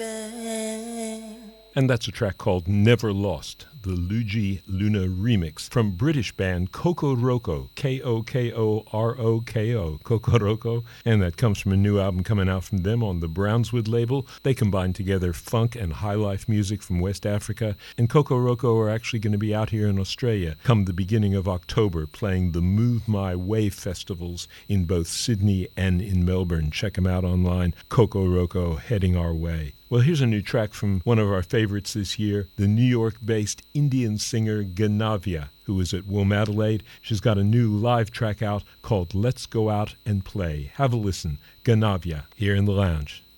And that's a track called Never Lost, the Luigi Luna remix from British band Coco Roco, K-O-K-O-R-O-K-O, Coco Roco, and that comes from a new album coming out from them on the Brownswood label. They combine together funk and highlife music from West Africa, and Coco Roco are actually going to be out here in Australia come the beginning of October, playing the Move My Way festivals in both Sydney and in Melbourne. Check them out online, Coco Roco heading our way. Well, here's a new track from one of our favorites this year, the New York-based Indian singer Ganavia, who is at Womadelaide. She's got a new live track out called Let's Go Out and Play. Have a listen. Ganavia, here in the lounge.